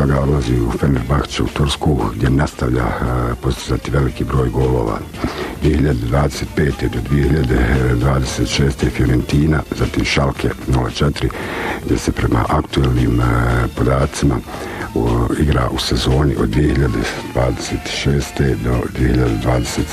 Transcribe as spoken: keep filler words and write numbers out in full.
toga odlazi u Fenerbahču u Tursku, gdje nastavlja postizati veliki broj golova. dvije hiljade dvadeset pete do dvije hiljade dvadeset šeste Fiorentina, zatim Schalke nula četiri, gdje se prema aktuelnim podacima igra u sezoni od dvije hiljade dvadeset šeste do dvije hiljade dvadeset